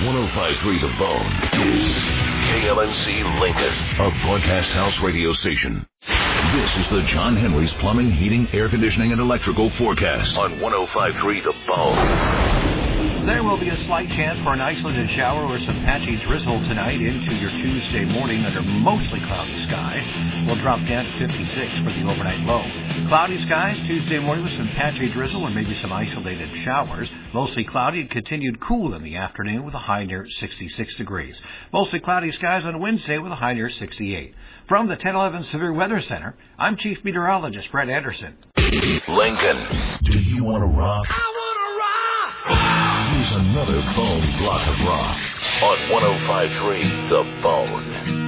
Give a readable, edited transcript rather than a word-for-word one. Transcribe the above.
105.3 The Bone is KLNC Lincoln, a broadcast house radio station. This is the John Henry's Plumbing, Heating, Air Conditioning, and Electrical forecast on 105.3 The Bone. There will be a slight chance for an isolated shower or some patchy drizzle tonight into your Tuesday morning under mostly cloudy skies. We'll drop down to 56 for the overnight low. Cloudy skies Tuesday morning with some patchy drizzle and maybe some isolated showers. Mostly cloudy and continued cool in the afternoon with a high near 66 degrees. Mostly cloudy skies on Wednesday with a high near 68. From the 1011 Severe Weather Center, I'm Chief Meteorologist Brett Anderson. Lincoln, do you want to rock? I want to rock! Here's another Bone block of rock on 105.3 The Bone.